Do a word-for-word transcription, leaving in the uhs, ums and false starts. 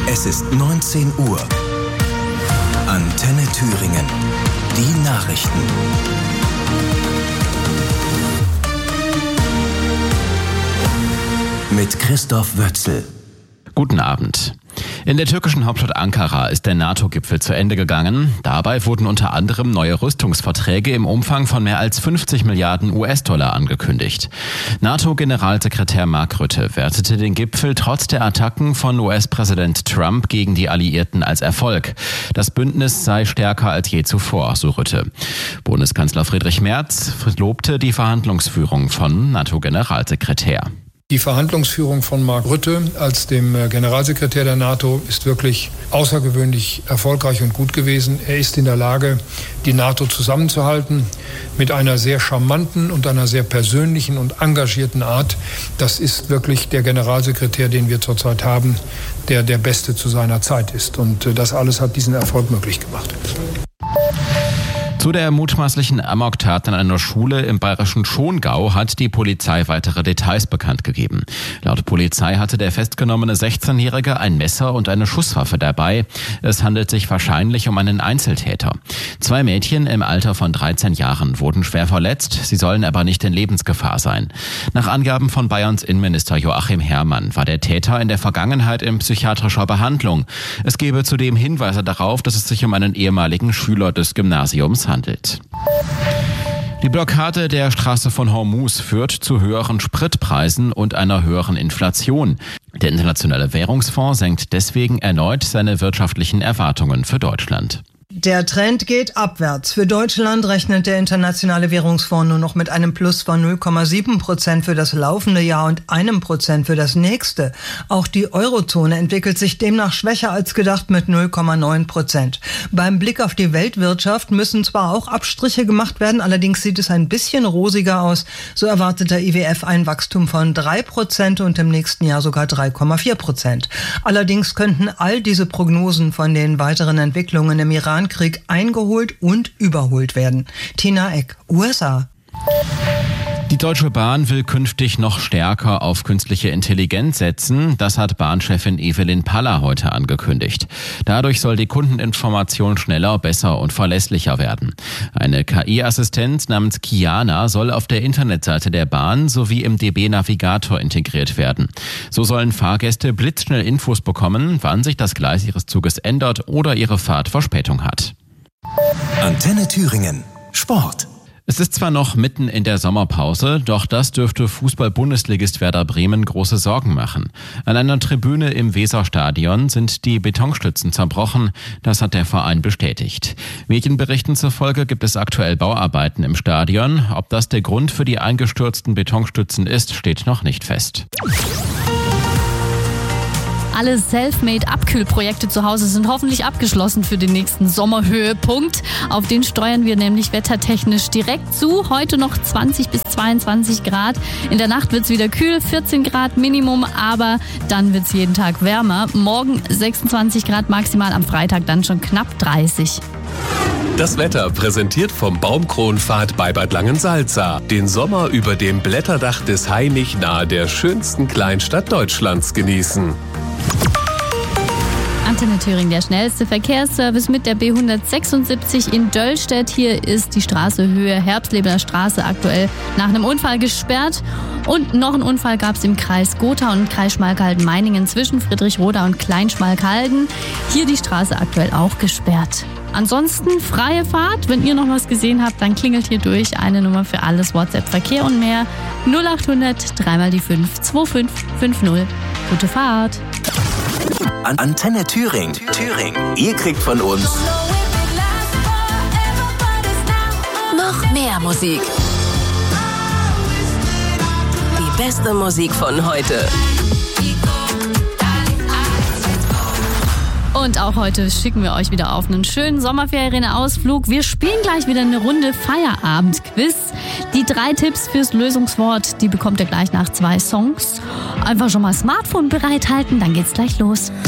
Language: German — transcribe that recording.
Es ist neunzehn Uhr. Antenne Thüringen. Die Nachrichten. Mit Christoph Wötzl. Guten Abend. In der türkischen Hauptstadt Ankara ist der NATO-Gipfel zu Ende gegangen. Dabei wurden unter anderem neue Rüstungsverträge im Umfang von mehr als fünfzig Milliarden U S-Dollar angekündigt. NATO-Generalsekretär Mark Rutte wertete den Gipfel trotz der Attacken von U S-Präsident Trump gegen die Alliierten als Erfolg. Das Bündnis sei stärker als je zuvor, so Rutte. Bundeskanzler Friedrich Merz lobte die Verhandlungsführung von NATO-Generalsekretär. Die Verhandlungsführung von Mark Rutte als dem Generalsekretär der NATO ist wirklich außergewöhnlich erfolgreich und gut gewesen. Er ist in der Lage, die NATO zusammenzuhalten mit einer sehr charmanten und einer sehr persönlichen und engagierten Art. Das ist wirklich der Generalsekretär, den wir zurzeit haben, der der Beste zu seiner Zeit ist. Und das alles hat diesen Erfolg möglich gemacht. Zu der mutmaßlichen Amoktat an einer Schule im bayerischen Schongau hat die Polizei weitere Details bekannt gegeben. Laut Polizei hatte der festgenommene sechzehnjährige ein Messer und eine Schusswaffe dabei. Es handelt sich wahrscheinlich um einen Einzeltäter. Zwei Mädchen im Alter von dreizehn Jahren wurden schwer verletzt, sie sollen aber nicht in Lebensgefahr sein. Nach Angaben von Bayerns Innenminister Joachim Herrmann war der Täter in der Vergangenheit in psychiatrischer Behandlung. Es gebe zudem Hinweise darauf, dass es sich um einen ehemaligen Schüler des Gymnasiums handelt. Die Blockade der Straße von Hormuz führt zu höheren Spritpreisen und einer höheren Inflation. Der Internationale Währungsfonds senkt deswegen erneut seine wirtschaftlichen Erwartungen für Deutschland. Der Trend geht abwärts. Für Deutschland rechnet der Internationale Währungsfonds nur noch mit einem Plus von null Komma sieben Prozent für das laufende Jahr und einem Prozent für das nächste. Auch die Eurozone entwickelt sich demnach schwächer als gedacht mit null Komma neun Prozent. Beim Blick auf die Weltwirtschaft müssen zwar auch Abstriche gemacht werden, allerdings sieht es ein bisschen rosiger aus. So erwartet der I W F ein Wachstum von drei Prozent und im nächsten Jahr sogar drei Komma vier Prozent. Allerdings könnten all diese Prognosen von den weiteren Entwicklungen im Iran Krieg eingeholt und überholt werden. Tina Eck, U S A. Die Deutsche Bahn will künftig noch stärker auf künstliche Intelligenz setzen. Das hat Bahnchefin Evelyn Paller heute angekündigt. Dadurch soll die Kundeninformation schneller, besser und verlässlicher werden. Eine K I-Assistenz namens Kiana soll auf der Internetseite der Bahn sowie im D B-Navigator integriert werden. So sollen Fahrgäste blitzschnell Infos bekommen, wann sich das Gleis ihres Zuges ändert oder ihre Fahrt Verspätung hat. Antenne Thüringen. Sport. Es ist zwar noch mitten in der Sommerpause, doch das dürfte Fußball-Bundesligist Werder Bremen große Sorgen machen. An einer Tribüne im Weserstadion sind die Betonstützen zerbrochen, das hat der Verein bestätigt. Medienberichten zufolge gibt es aktuell Bauarbeiten im Stadion. Ob das der Grund für die eingestürzten Betonstützen ist, steht noch nicht fest. Alle Selfmade-Abkühlprojekte zu Hause sind hoffentlich abgeschlossen für den nächsten Sommerhöhepunkt. Auf den steuern wir nämlich wettertechnisch direkt zu. Heute noch zwanzig bis zweiundzwanzig Grad. In der Nacht wird es wieder kühl, vierzehn Grad Minimum, aber dann wird es jeden Tag wärmer. Morgen sechsundzwanzig Grad maximal, am Freitag dann schon knapp dreißig. Das Wetter präsentiert vom Baumkronpfad bei Bad Langensalza. Den Sommer über dem Blätterdach des Hainich nahe der schönsten Kleinstadt Deutschlands genießen. Antenne Thüringen, der schnellste Verkehrsservice mit der B hundertsechsundsiebzig in Döllstedt. Hier ist die Straße Höhe Herbstlebener Straße aktuell nach einem Unfall gesperrt. Und noch einen Unfall gab es im Kreis Gotha und Kreis Schmalkalden-Meiningen zwischen Friedrichroda und Kleinschmalkalden. Hier die Straße aktuell auch gesperrt. Ansonsten freie Fahrt. Wenn ihr noch was gesehen habt, dann klingelt hier durch. Eine Nummer für alles, WhatsApp, Verkehr und mehr. null achthundert drei mal die fünf zwei fünf fünf null. Gute Fahrt. Antenne Thüringen. Thüringen. Ihr kriegt von uns noch mehr Musik. Die beste Musik von heute. Und auch heute schicken wir euch wieder auf einen schönen Sommerferienausflug. Wir spielen gleich wieder eine Runde Feierabend-Quiz. Die drei Tipps fürs Lösungswort, die bekommt ihr gleich nach zwei Songs. Einfach schon mal Smartphone bereithalten, dann geht's gleich los.